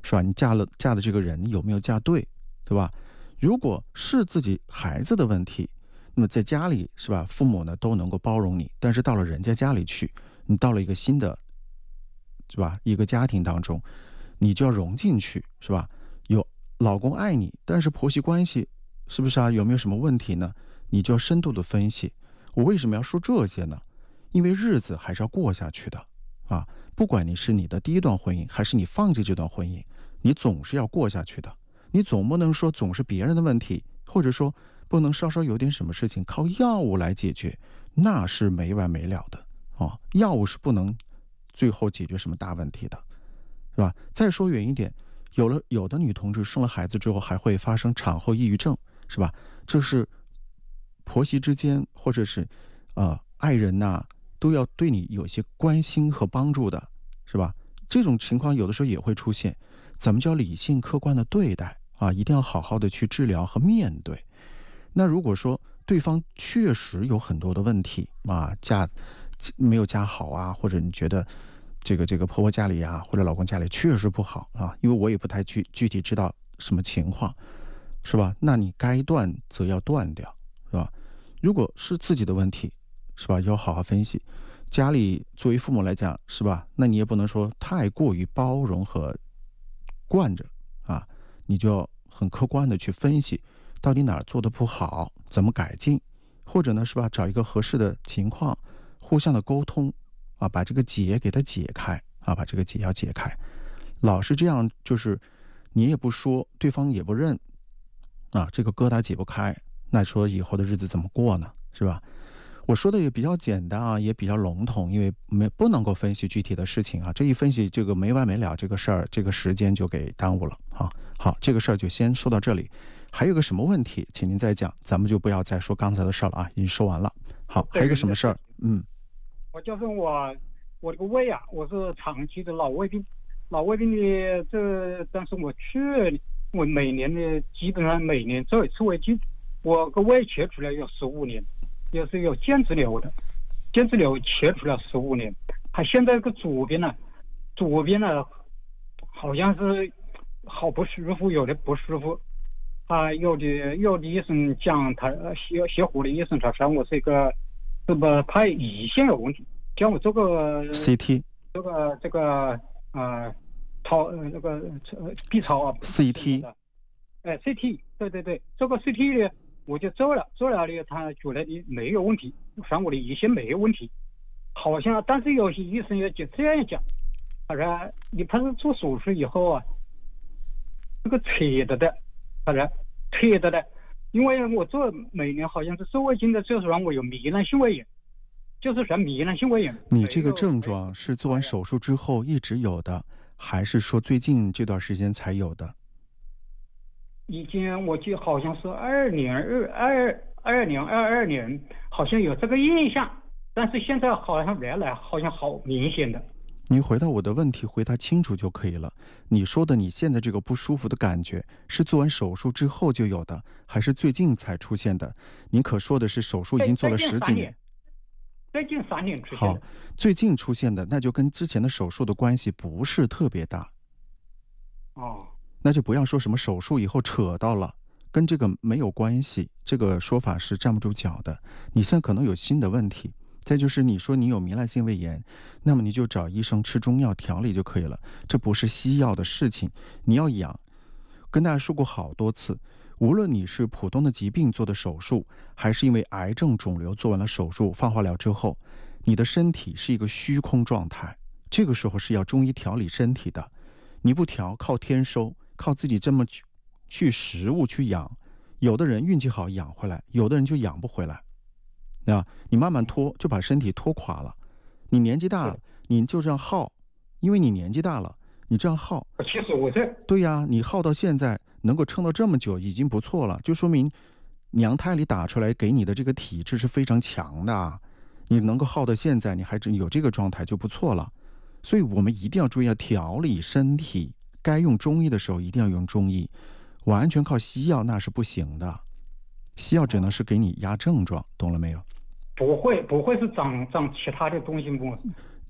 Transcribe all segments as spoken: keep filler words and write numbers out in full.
是吧？你嫁了嫁的这个人有没有嫁对，对吧？如果是自己孩子的问题，那么在家里是吧，父母呢都能够包容你，但是到了人家家里去，你到了一个新的，是吧？一个家庭当中，你就要融进去，是吧？有老公爱你，但是婆媳关系是不是啊？有没有什么问题呢？你就要深度的分析。我为什么要说这些呢？因为日子还是要过下去的啊！不管你是你的第一段婚姻，还是你放弃这段婚姻，你总是要过下去的。你总不能说总是别人的问题，或者说不能稍稍有点什么事情靠药物来解决，那是没完没了的啊！药物是不能最后解决什么大问题的，是吧？再说远一点，有了有的女同志生了孩子之后还会发生产后抑郁症，是吧？这是婆媳之间或者是呃爱人呐、啊，都要对你有些关心和帮助的，是吧？这种情况有的时候也会出现，咱们就要理性客观的对待啊，一定要好好的去治疗和面对。那如果说对方确实有很多的问题啊，嫁没有嫁好啊，或者你觉得这个这个婆婆家里啊，或者老公家里确实不好啊，因为我也不太具具体知道什么情况，是吧？那你该断则要断掉，是吧？如果是自己的问题，是吧？要好好分析。家里作为父母来讲，是吧？那你也不能说太过于包容和惯着啊，你就要很客观的去分析，到底哪儿做的不好，怎么改进，或者呢，是吧？找一个合适的情况，互相的沟通啊，把这个结给它解开啊，把这个结要解开。老是这样，就是你也不说，对方也不认啊，这个疙瘩解不开，那说以后的日子怎么过呢？是吧？我说的也比较简单啊，也比较笼统，因为没不能够分析具体的事情啊。这一分析，这个没完没了，这个事儿，这个时间就给耽误了啊。好，这个事儿就先说到这里。还有个什么问题，请您再讲，咱们就不要再说刚才的事儿了啊，已经说完了。好，还有个什么事儿？嗯， 我就是我，我这个胃啊，我是长期的老胃病，老胃病的这，但是我去，我每年的基本上每年做一次胃镜，我个胃切出来有十五年。也是有间质瘤的，间质瘤切除了十五年，他现在这个左边呢，左边呢好像是好不舒服，有的不舒服，啊，有的有的医生讲他协协和的医生他说我是一个是不他胰腺有问题，叫我做个 C T， 这个这个呃超呃那个呃 B 超啊 C T， 哎 C T 对对对，这个 C T 呢。我就做了，做了呢，他觉得你没有问题，反我的胰腺没有问题，好像，但是有些医生也就这样讲，他说你他是做手术以后啊，这个扯的的，他说扯的的，因为我做每年好像是做胃镜的，就是让我有糜烂性胃炎，就是说糜烂性胃炎。 你这个症状是做完手术之后一直有的，还是说最近这段时间才有的？ 已经我记得好像是二年二二二年二二年，好像有这个印象，但是现在好像原来好像好明显的。 您回答我的问题，回答清楚就可以了。你说的你现在这个不舒服的感觉，是做完手术之后就有的，还是最近才出现的？您可说的是手术已经做了十几年， 最近三年出现的。 好，最近出现的，那就跟之前的手术的关系不是特别大。 哦。 那就不要说什么手术以后扯到了，跟这个没有关系，这个说法是站不住脚的。你现在可能有新的问题，再就是你说你有糜烂性胃炎，那么你就找医生吃中药调理就可以了，这不是西药的事情，你要养。跟大家说过好多次，无论你是普通的疾病做的手术，还是因为癌症肿瘤做完了手术放化疗之后，你的身体是一个虚空状态，这个时候是要中医调理身体的。你不调，靠天收，靠自己这么去去食物去养，有的人运气好养回来，有的人就养不回来，啊，你慢慢拖就把身体拖垮了。你年纪大了，你就这样耗，因为你年纪大了，你这样耗， 七十五岁， 对呀，你耗到现在能够撑到这么久已经不错了，就说明娘胎里打出来给你的这个体质是非常强的啊。你能够耗到现在，你还有这个状态就不错了。所以我们一定要注意要调理身体，该用中医的时候一定要用中医，完全靠西药那是不行的，西药只能是给你压症状，懂了没有？ 不会不会是长长其他的东西不？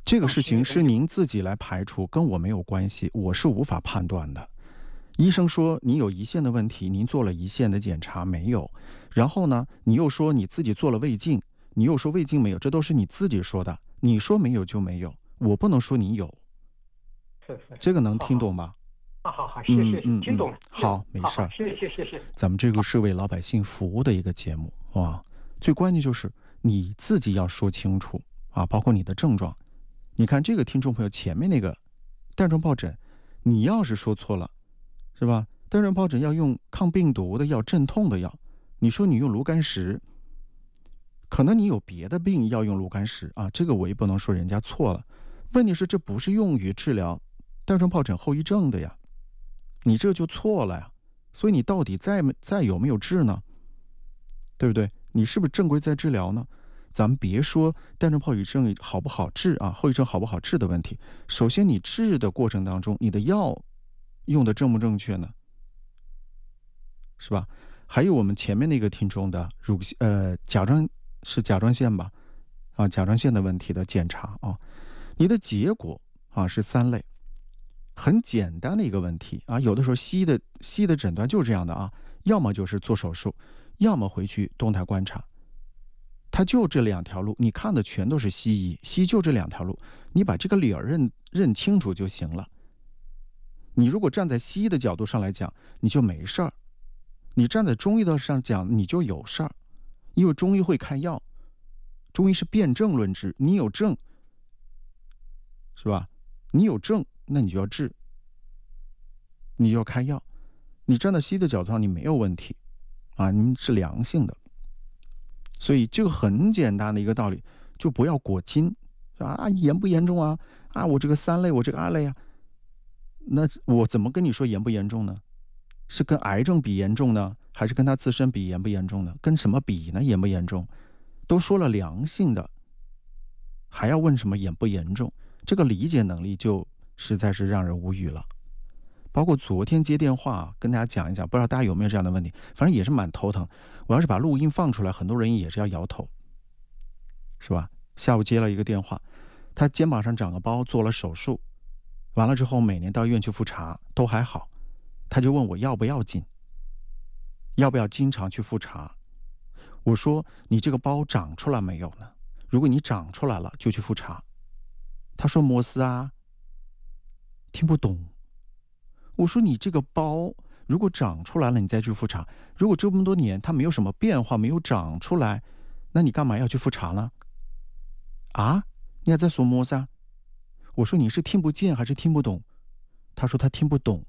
这个事情是您自己来排除，跟我没有关系，我是无法判断的。医生说你有胰腺的问题，您做了胰腺的检查没有？然后呢，你又说你自己做了胃镜，你又说胃镜没有，这都是你自己说的。你说没有就没有，我不能说你有。 是是， 这个能听懂吗？ 好好好，谢谢， 嗯嗯、 听懂了。 好，没事儿。 谢谢谢谢。 咱们这个是为老百姓服务的一个节目啊，最关键就是你自己要说清楚啊，包括你的症状。你看这个听众朋友前面那个带状疱疹，你要是说错了，是吧？带状疱疹要用抗病毒的药、镇痛的药，你说你用炉甘石，可能你有别的病要用炉甘石啊，这个我也不能说人家错了。问题是这不是用于治疗带状疱疹后遗症的呀，你这就错了呀。所以你到底在在有没有治呢？对不对？你是不是正规在治疗呢？咱们别说带状疱疹好不好治啊，后遗症好不好治的问题。首先，你治的过程当中，你的药用的正不正确呢？是吧？还有我们前面那个听众的乳呃甲状是甲状腺吧？啊，甲状腺的问题的检查啊，你的结果啊是三类，很简单的一个问题啊。有的时候西医的西医的诊断就是这样的啊，要么就是做手术，要么回去动态观察。它就这两条路，你看的全都是西医，西医就这两条路，你把这个理儿认认清楚就行了。你如果站在西医的角度上来讲，你就没事儿；你站在中医的上讲，你就有事儿，因为中医会开药，中医是辨证论治，你有证，是吧？你有证，那你就要治，你就要开药。你站在西医的角度上，你没有问题啊，你是良性的。所以这个很简单的一个道理，就不要裹金啊，严不严重啊？啊，我这个三类，我这个二类啊，那我怎么跟你说严不严重呢？是跟癌症比严重呢，还是跟它自身比严不严重呢？跟什么比呢？严不严重？都说了良性的，还要问什么严不严重？这个理解能力就实在是让人无语了。包括昨天接电话跟大家讲一讲，不知道大家有没有这样的问题，反正也是蛮头疼。我要是把录音放出来，很多人也是要摇头，是吧？下午接了一个电话，他肩膀上长个包，做了手术，完了之后每年到医院去复查都还好，他就问我要不要紧，要不要经常去复查。我说你这个包长出来没有呢？如果你长出来了就去复查。他说摩斯啊，听不懂。我说你这个包如果长出来了你再去复查，如果这么多年它没有什么变化，没有长出来，那你干嘛要去复查呢？啊，你还在说么噻？我说你是听不见还是听不懂？他说他听不懂。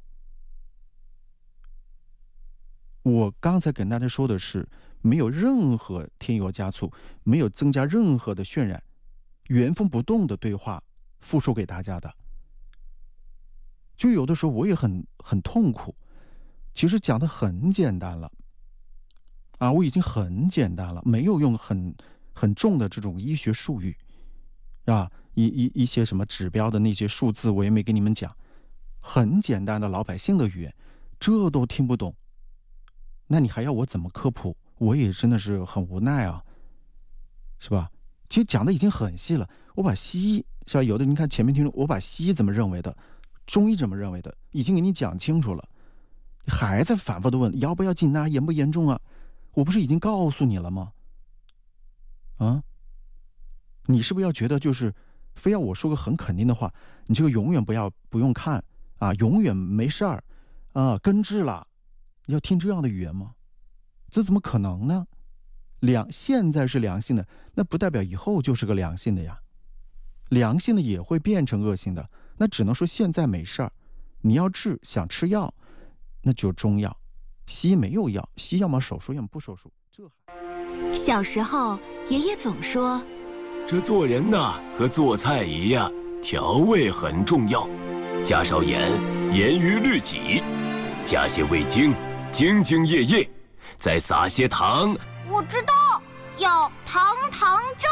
我刚才跟大家说的是没有任何添油加醋，没有增加任何的渲染，原封不动的对话复述给大家的。就有的时候我也很很痛苦，其实讲的很简单了啊，我已经很简单了，没有用很很重的这种医学术语啊，一一一些什么指标的那些数字我也没给你们讲，很简单的老百姓的语言，这都听不懂，那你还要我怎么科普？我也真的是很无奈啊，是吧？其实讲的已经很细了，我把西医是吧？有的你看前面听众，我把西医怎么认为的，中医怎么认为的，已经给你讲清楚了，你还在反复的问要不要紧啊，严不严重啊？我不是已经告诉你了吗？啊，你是不是要觉得就是非要我说个很肯定的话，你这个永远不要不用看啊，永远没事儿啊，根治了，要听这样的语言吗？这怎么可能呢？良现在是良性的，那不代表以后就是个良性的呀，良性的也会变成恶性的，那只能说现在没事儿，你要治想吃药，那就中药，西医没有药，西医要么手术，要么不手术。这小时候，爷爷总说， 这做人呐，和做菜一样，调味很重要，加少盐，严于律己，加些味精，兢兢业业，再撒些糖。 我知道，要堂堂正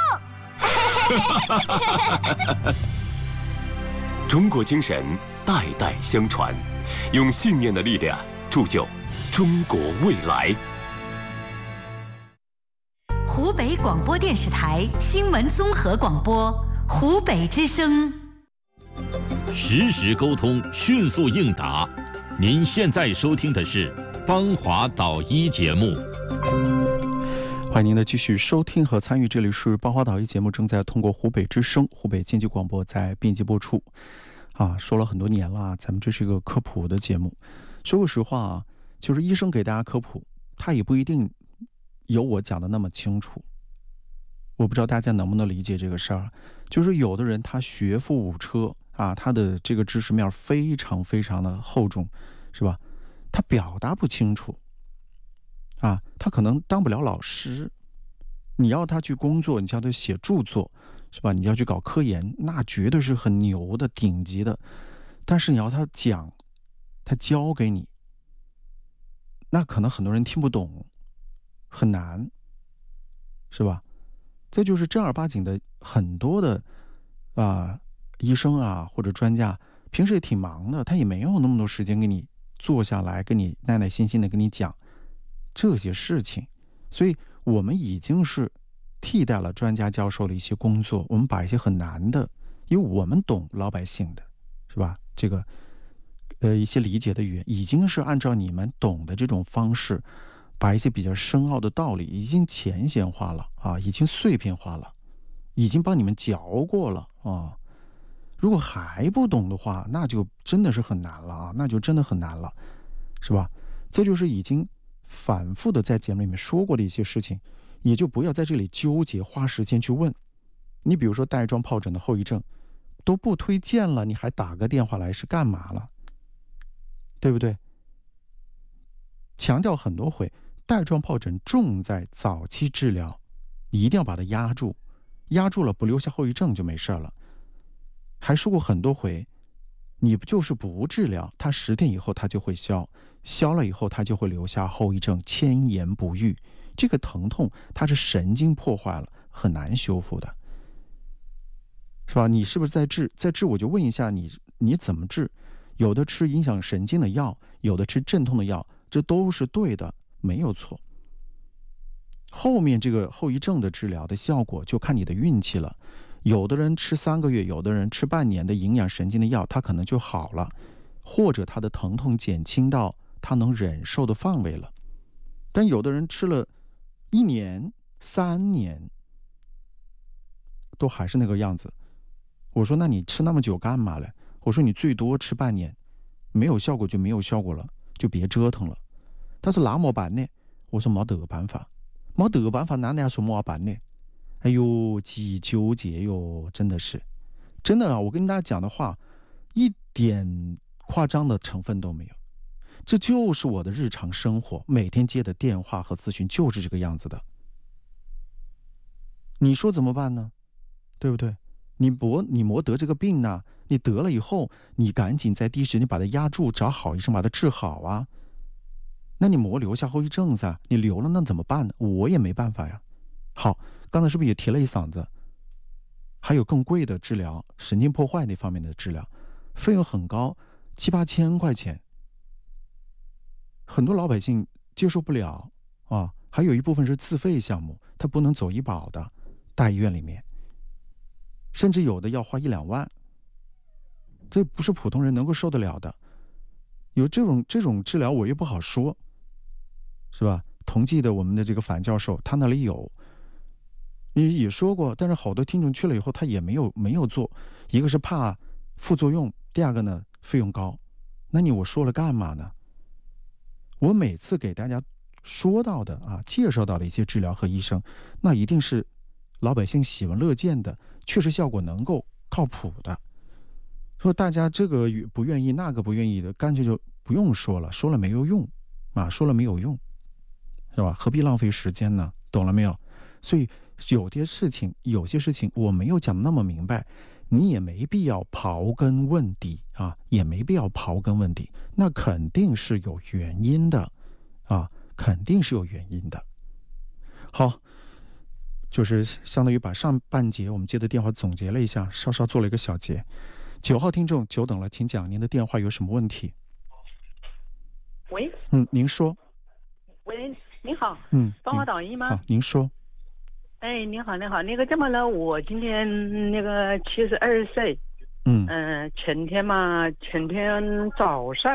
正。 中国精神代代相传，用信念的力量铸就中国未来。 湖北广播电视台新闻综合广播， 湖北之声， 实时沟通，迅速应答。您现在收听的是邦华导医节目。 欢迎您的继续收听和参与，这里是邦华导医节目，正在通过湖北之声、湖北经济广播在编辑播出。啊，说了很多年了，咱们这是一个科普的节目。说个实话啊，就是医生给大家科普，他也不一定有我讲的那么清楚。我不知道大家能不能理解这个事儿。就是有的人他学富五车啊，他的这个知识面非常非常的厚重，是吧？他表达不清楚啊，他可能当不了老师。你要他去工作，你叫他写著作，是吧？你要去搞科研，那绝对是很牛的、顶级的。但是你要他讲，他教给你，那可能很多人听不懂，很难，是吧？这就是正儿八经的很多的啊、呃、医生啊或者专家，平时也挺忙的，他也没有那么多时间给你坐下来，跟你耐耐心心的跟你讲这些事情。所以我们已经是替代了专家教授的一些工作，我们把一些很难的，因为我们懂老百姓的，是吧？这个呃一些理解的语言，已经是按照你们懂的这种方式，把一些比较深奥的道理已经浅显化了啊，已经碎片化了，已经帮你们嚼过了啊。如果还不懂的话，那就真的是很难了啊，那就真的很难了，是吧？这就是已经反复的在节目里面说过的一些事情，也就不要在这里纠结，花时间去问。你比如说带状疱疹的后遗症都不推荐了，你还打个电话来是干嘛了？对不对？强调很多回，带状疱疹重在早期治疗，你一定要把它压住，压住了不留下后遗症就没事了。还说过很多回，你就是不治疗，它十天以后它就会消，消了以后它就会留下后遗症，千言不愈。这个疼痛它是神经破坏了，很难修复的，是吧？你是不是在治？在治我就问一下你，你怎么治？有的吃影响神经的药，有的吃镇痛的药，这都是对的，没有错。后面这个后遗症的治疗的效果就看你的运气了。有的人吃三个月，有的人吃半年的营养神经的药，他可能就好了，或者他的疼痛减轻到他能忍受的范围了。但有的人吃了一年、三年，都还是那个样子。我说，那你吃那么久干嘛嘞？我说，你最多吃半年，没有效果就没有效果了，就别折腾了。他说那么办呢？我说没得办法，没得办法，那你还说没办呢？哎呦，极纠结哟，真的是，真的啊！我跟大家讲的话，一点夸张的成分都没有，这就是我的日常生活，每天接的电话和咨询就是这个样子的。你说怎么办呢？对不对？你磨你磨得这个病呢，你得了以后，你赶紧在第一时间把它压住，找好医生把它治好啊。那你磨留下后遗症噻，你留了那怎么办呢？我也没办法呀。好。刚才是不是也提了一嗓子？还有更贵的治疗，神经破坏那方面的治疗，费用很高，七八千块钱，很多老百姓接受不了啊。还有一部分是自费项目，它不能走医保的，大医院里面，甚至有的要花一两万，这不是普通人能够受得了的。有这种这种治疗，我也不好说，是吧？同济的我们的这个樊教授，他那里有。也也说过，但是好多听众去了以后，他也没有没有做，一个是怕副作用，第二个呢费用高。那你我说了干嘛呢？我每次给大家说到的啊，介绍到的一些治疗和医生，那一定是老百姓喜闻乐见的，确实效果能够靠谱的。说大家这个不愿意，那个不愿意的，干脆就不用说了，说了没有用啊，说了没有用，是吧？何必浪费时间呢？懂了没有？所以有些事情，有些事情我没有讲那么明白，你也没必要刨根问底啊，也没必要刨根问底，那肯定是有原因的啊，肯定是有原因的。好，就是相当于把上半节我们接的电话总结了一下，稍稍做了一个小结。九号听众久等了，请讲您的电话有什么问题？ 喂， 嗯，您说。 喂，您好， 嗯， 帮我导医吗？ 好，您说。 哎，你好，你好，那个这么了，我今天那个七十二岁， 嗯嗯、前天嘛，前天早上